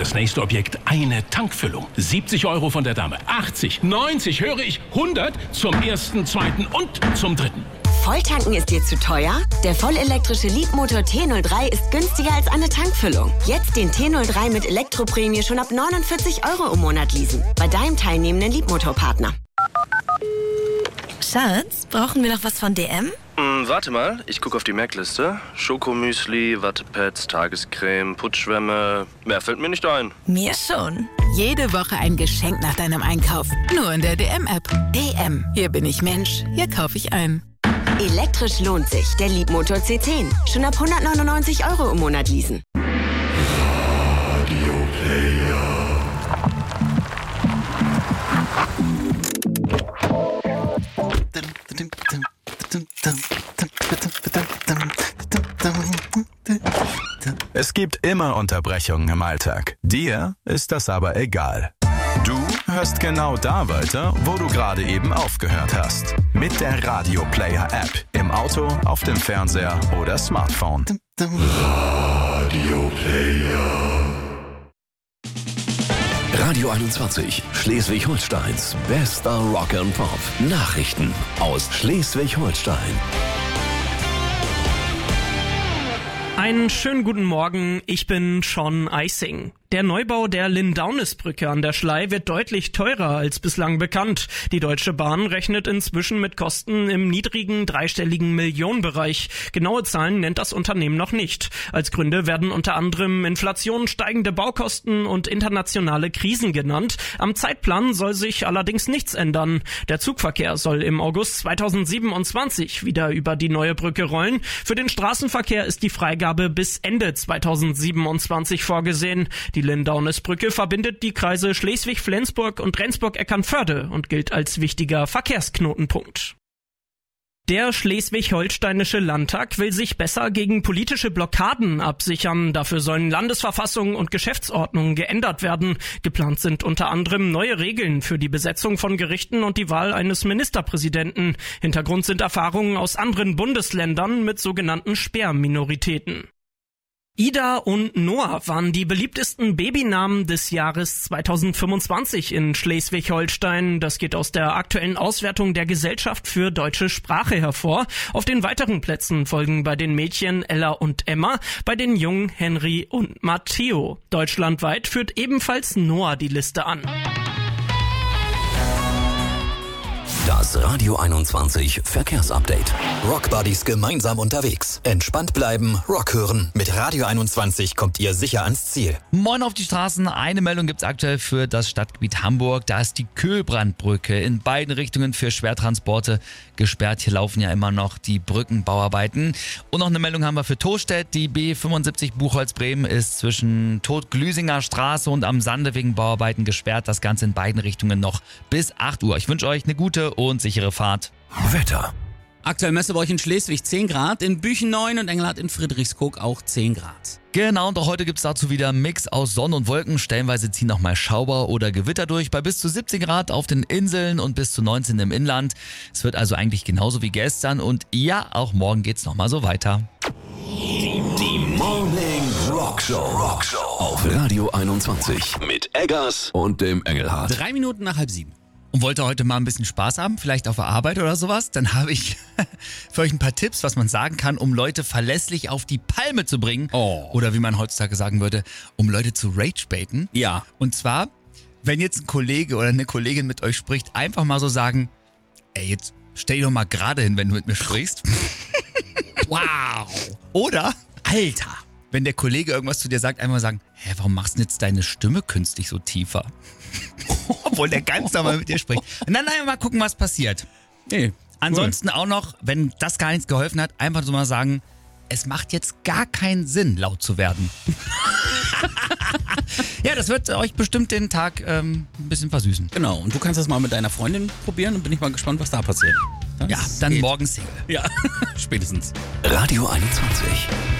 das nächste Objekt eine Tankfüllung. 70 € von der Dame, 80, 90, höre ich, 100 zum ersten, zweiten und zum dritten. Volltanken ist dir zu teuer? Der vollelektrische Leapmotor T03 ist günstiger als eine Tankfüllung. Jetzt den T03 mit Elektroprämie schon ab 49 € im Monat leasen. Bei deinem teilnehmenden Leapmotor-Partner. Schatz, brauchen wir noch was von DM? Warte mal, ich gucke auf die Merkliste. Schokomüsli, Wattepads, Tagescreme, Putzschwämme. Mehr fällt mir nicht ein. Mir schon. Jede Woche ein Geschenk nach deinem Einkauf. Nur in der DM-App. DM. Hier bin ich Mensch. Hier kaufe ich ein. Elektrisch lohnt sich. Der Leapmotor C10. Schon ab 199 € im Monat leasen. Es gibt immer Unterbrechungen im Alltag. Dir ist das aber egal. Du hörst genau da weiter, wo du gerade eben aufgehört hast. Mit der Radio Player App. Im Auto, auf dem Fernseher oder Smartphone. Radio Player. Radio 21, Schleswig-Holsteins bester Rock and Pop. Nachrichten aus Schleswig-Holstein. Einen schönen guten Morgen, ich bin Sean Eising. Der Neubau der Lindaunisbrücke an der Schlei wird deutlich teurer als bislang bekannt. Die Deutsche Bahn rechnet inzwischen mit Kosten im niedrigen dreistelligen Millionenbereich. Genaue Zahlen nennt das Unternehmen noch nicht. Als Gründe werden unter anderem Inflation, steigende Baukosten und internationale Krisen genannt. Am Zeitplan soll sich allerdings nichts ändern. Der Zugverkehr soll im August 2027 wieder über die neue Brücke rollen. Für den Straßenverkehr ist die Freigabe bis Ende 2027 vorgesehen. Die Lindaunisbrücke verbindet die Kreise Schleswig-Flensburg und Rendsburg-Eckernförde und gilt als wichtiger Verkehrsknotenpunkt. Der Schleswig-Holsteinische Landtag will sich besser gegen politische Blockaden absichern. Dafür sollen Landesverfassung und Geschäftsordnung geändert werden. Geplant sind unter anderem neue Regeln für die Besetzung von Gerichten und die Wahl eines Ministerpräsidenten. Hintergrund sind Erfahrungen aus anderen Bundesländern mit sogenannten Sperrminoritäten. Ida und Noah waren die beliebtesten Babynamen des Jahres 2025 in Schleswig-Holstein. Das geht aus der aktuellen Auswertung der Gesellschaft für deutsche Sprache hervor. Auf den weiteren Plätzen folgen bei den Mädchen Ella und Emma, bei den Jungen Henry und Matteo. Deutschlandweit führt ebenfalls Noah die Liste an. Das Radio 21 Verkehrsupdate. Rock Buddies gemeinsam unterwegs. Entspannt bleiben, Rock hören. Mit Radio 21 kommt ihr sicher ans Ziel. Moin auf die Straßen. Eine Meldung gibt's aktuell für das Stadtgebiet Hamburg. Da ist die Köhlbrandbrücke in beiden Richtungen für Schwertransporte gesperrt. Hier laufen ja immer noch die Brückenbauarbeiten. Und noch eine Meldung haben wir für Tostedt. Die B75 Buchholz-Bremen ist zwischen Tod-Glüsinger Straße und am Sande wegen Bauarbeiten gesperrt. Das Ganze in beiden Richtungen noch bis 8 Uhr. Ich wünsche euch eine gute und sichere Fahrt. Wetter. Aktuell messen wir euch in Schleswig 10 Grad, in Büchen 9 und Engelhardt in Friedrichskoog auch 10 Grad. Genau, und auch heute gibt's dazu wieder einen Mix aus Sonne und Wolken. Stellenweise ziehen noch mal Schauer oder Gewitter durch bei bis zu 17 Grad auf den Inseln und bis zu 19 im Inland. Es wird also eigentlich genauso wie gestern und ja, auch morgen geht's noch mal so weiter. Die Morning Rock Show auf Radio 21 mit Eggers und dem Engelhardt. 3 Minuten nach 6:30. Und wollt ihr heute mal ein bisschen Spaß haben, vielleicht auf der Arbeit oder sowas, dann habe ich für euch ein paar Tipps, was man sagen kann, um Leute verlässlich auf die Palme zu bringen. Oh. Oder wie man heutzutage sagen würde, um Leute zu ragebaiten. Ja. Und zwar, wenn jetzt ein Kollege oder eine Kollegin mit euch spricht, einfach mal so sagen, ey, jetzt stell dich doch mal gerade hin, wenn du mit mir sprichst. Wow. Oder, Alter. wenn der Kollege irgendwas zu dir sagt, einmal sagen, hä, warum machst du jetzt deine Stimme künstlich so tiefer? Obwohl der ganz normal mit dir spricht. Und dann einfach mal gucken, was passiert. Nee, Ansonsten auch noch, wenn das gar nichts geholfen hat, einfach so mal sagen, es macht jetzt gar keinen Sinn, laut zu werden. Ja, das wird euch bestimmt den Tag ein bisschen versüßen. Genau, und du kannst das mal mit deiner Freundin probieren und bin ich mal gespannt, was da passiert. Ja, dann morgen Single. Ja, spätestens. Radio 21.